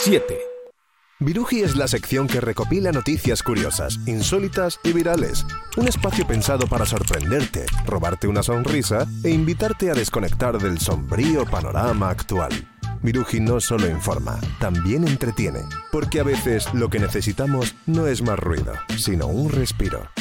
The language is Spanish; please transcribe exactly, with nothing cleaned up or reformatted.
siete. Viruji es la sección que recopila noticias curiosas, insólitas y virales. Un espacio pensado para sorprenderte, robarte una sonrisa e invitarte a desconectar del sombrío panorama actual. Viruji no solo informa, también entretiene, porque a veces lo que necesitamos no es más ruido, sino un respiro.